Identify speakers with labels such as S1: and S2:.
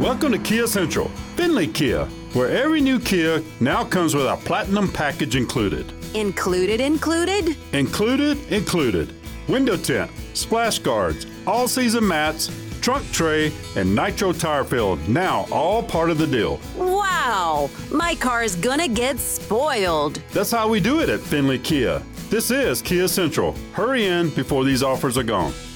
S1: Welcome to Kia Central, Findlay Kia, where every new Kia now comes with a platinum package included.
S2: Included?
S1: Included. Window tint, splash guards, all-season mats, trunk tray, and nitro tire fill, now all part of the deal.
S2: Wow! My car's gonna get spoiled.
S1: That's how we do it at Findlay Kia. This is Kia Central. Hurry in before these offers are gone.